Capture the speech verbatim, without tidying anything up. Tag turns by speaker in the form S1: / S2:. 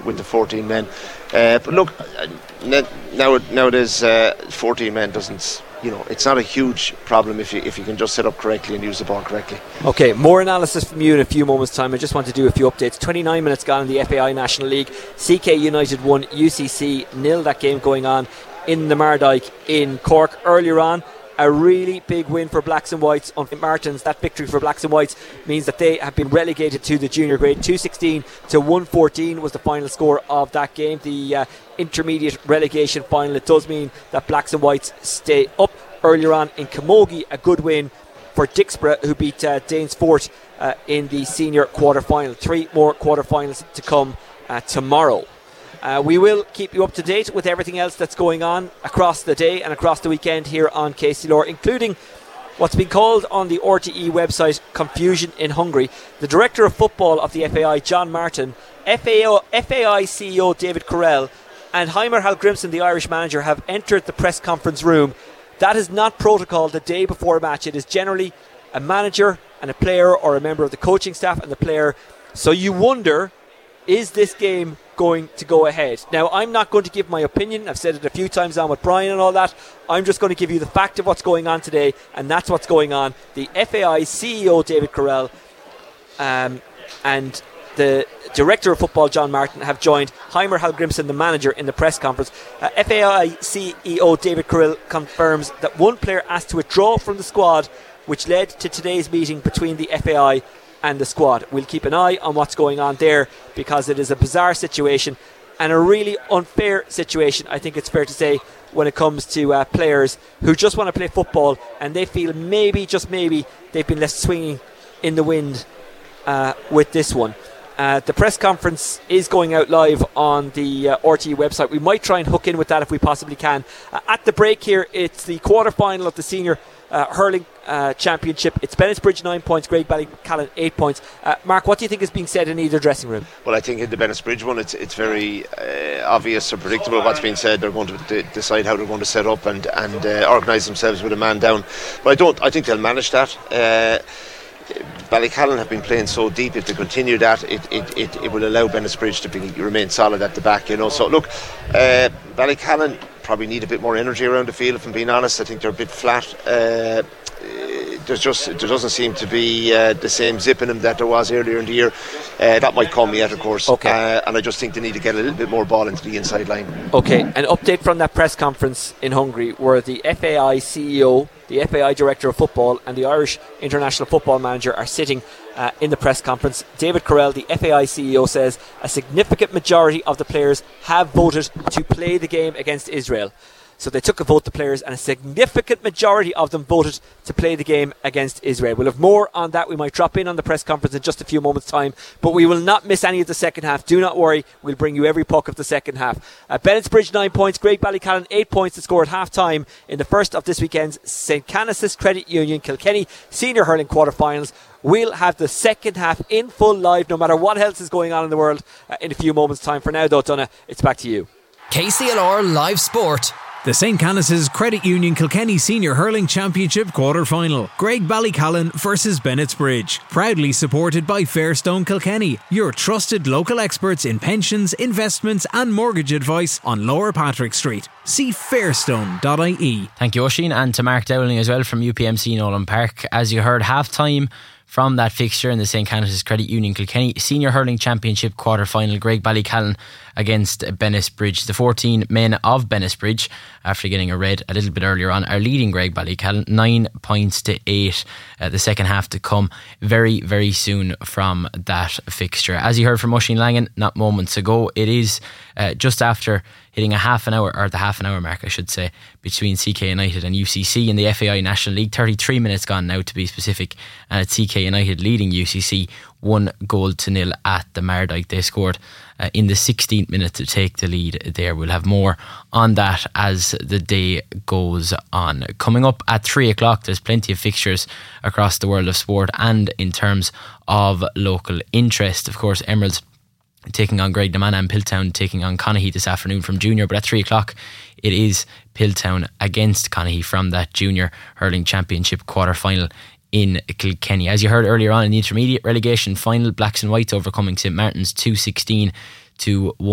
S1: with the fourteen men. Uh, but look, now nowadays uh, fourteen men doesn't. You know, it's not a huge problem if you if you can just set up correctly and use the ball correctly.
S2: Okay, more analysis from you in a few moments' time. I just want to do a few updates. twenty-nine minutes gone in the F A I National League. C K United won, U C C nil. That game going on in the Mardyke in Cork earlier on. A really big win for Blacks and Whites on Martins. That victory for Blacks and Whites means that they have been relegated to the junior grade. two sixteen to one fourteen was the final score of that game. The uh, intermediate relegation final. It does mean that Blacks and Whites stay up. Earlier on in Camogie, a good win for Dixborough, who beat uh, Danesfort uh, in the senior quarter final. Three more quarter finals to come uh, tomorrow. Uh, we will keep you up to date with everything else that's going on across the day and across the weekend here on K C L R, including what's been called on the R T E website confusion in Hungary. The Director of Football of the F A I, John Martin, F A O, F A I C E O David Correll, and Heimer Hallgrimsson, the Irish manager, have entered the press conference room. That is not protocol the day before a match. It is generally a manager and a player, or a member of the coaching staff and the player. So you wonder, is this game going to go ahead? Now, I'm not going to give my opinion. I've said it a few times on with Brian and all that. I'm just going to give you the fact of what's going on today, and that's what's going on. The F A I C E O David Correll um, and the Director of Football John Martin have joined Heimer Hallgrimsson, the manager, in the press conference. uh, F A I C E O David Correll confirms that one player asked to withdraw from the squad, which led to today's meeting between the F A I and the squad. We'll keep an eye on what's going on there, because it is a bizarre situation and a really unfair situation, I think it's fair to say, when it comes to uh, players who just want to play football and they feel maybe, just maybe, they've been left swinging in the wind uh, with this one. Uh, the press conference is going out live on the uh, R T E website. We might try and hook in with that if we possibly can. Uh, at the break here, it's the quarter-final of the senior uh, hurling uh, championship. It's Bennettsbridge nine points, Greg Ballycallan eight points. Uh, Mark, what do you think is being said in either dressing room?
S1: Well, I think in the Bennettsbridge one, it's it's very uh, obvious or predictable what's being said. They're going to d- decide how they're going to set up and and uh, organise themselves with a man down. But I don't. I think they'll manage that. Uh, Ballycallan have been playing so deep. If they continue that, it it, it, it will allow Bennettsbridge to be, remain solid at the back, you know. So look, uh, Ballycallan probably need a bit more energy around the field, if I'm being honest. I think they're a bit flat. Uh, there's just there doesn't seem to be uh, the same zip in them that there was earlier in the year. Uh, that might come yet, of course.
S2: Okay.
S1: Uh, and I just think they need to get a little bit more ball into the inside line.
S2: Okay, an update from that press conference in Hungary, where the F A I C E O, the F A I Director of Football, and the Irish International Football Manager are sitting uh, in the press conference. David Correll, the F A I C E O, says a significant majority of the players have voted to play the game against Israel. So they took a vote, the players, and a significant majority of them voted to play the game against Israel. We'll have more on that. We might drop in on the press conference in just a few moments' time, but we will not miss any of the second half. Do not worry, we'll bring you every puck of the second half. Uh, Bennettsbridge nine points, Greg Ballycallan eight points to score at half time in the first of this weekend's Saint Canice's Credit Union Kilkenny Senior Hurling quarter-finals. We'll have the second half in full live, no matter what else is going on in the world, uh, in a few moments' time. For now, though, Donna, it's back to you.
S3: K C L R Live Sport.
S4: The Saint Canice's Credit Union Kilkenny Senior Hurling Championship quarter-final. Greg Ballycallan versus Bennettsbridge. Proudly supported by Fairstone Kilkenny, your trusted local experts in pensions, investments and mortgage advice on Lower Patrick Street. See fairstone dot I E.
S5: Thank you, Oisín, and to Mark Dowling as well from U P M C Nolan Park. As you heard, half-time from that fixture in the Saint Canice's Credit Union Kilkenny Senior Hurling Championship quarter-final, Greg Ballycallan against Bennettsbridge. The fourteen men of Bennettsbridge, after getting a red a little bit earlier on, are leading Greg Ballycallan nine points to eight. Uh, the second half to come very, very soon from that fixture. As you heard from Oisín Langan not moments ago, it is uh, just after hitting a half an hour, or the half an hour mark I should say, between C K United and U C C in the F A I National League. thirty-three minutes gone now to be specific, and it's C K United leading U C C one goal to nil at the Mardyke. They scored uh, in the sixteenth minute to take the lead there. We'll have more on that as the day goes on. Coming up at three o'clock, there's plenty of fixtures across the world of sport and in terms of local interest. Of course, Emeralds taking on Graiguenamanagh and Piltown taking on Conahee this afternoon from junior, but at three o'clock it is Piltown against Conahee from that junior hurling championship quarter final in Kilkenny. As you heard earlier on in the intermediate relegation final, Blacks and Whites overcoming Saint Martin's two sixteen to one.